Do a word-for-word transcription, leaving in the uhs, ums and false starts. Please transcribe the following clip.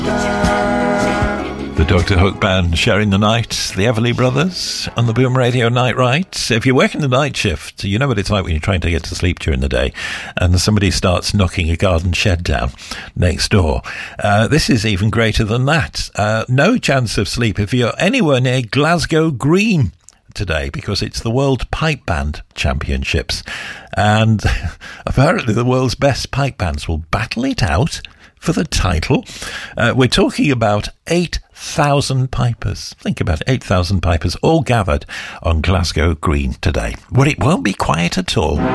The Doctor Hook Band sharing the night, the Everly Brothers on the Boom Radio Night Right. If you're working the night shift, you know what it's like when you're trying to get to sleep during the day and somebody starts knocking a garden shed down next door. Uh, this is even greater than that. Uh, no chance of sleep if you're anywhere near Glasgow Green today, because it's the World Pipe Band Championships. And apparently the world's best pipe bands will battle it out for the title. Uh, we're talking about eight thousand pipers. Think about it, eight thousand pipers all gathered on Glasgow Green today. Well, it won't be quiet at all.